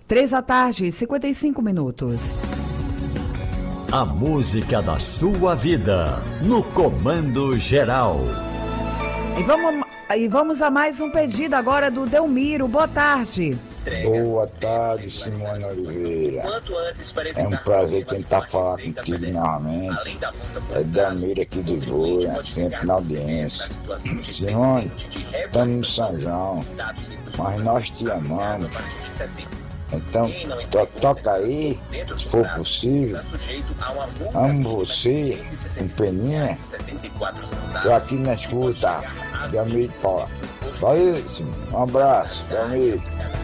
3h55. A música da sua vida, no Comando Geral. E vamos a mais um pedido agora do Delmiro. Boa tarde. Boa tarde, Simone Oliveira. É um prazer tentar falar contigo novamente. É Delmiro aqui do Goiânia, sempre na audiência. Simone, estamos no São João, mas nós te amamos. Então, toca aí, se for possível. Amo você, com Peninha. Tô aqui na escuta, Delmiro Paula. Só isso, um abraço, Delmiro.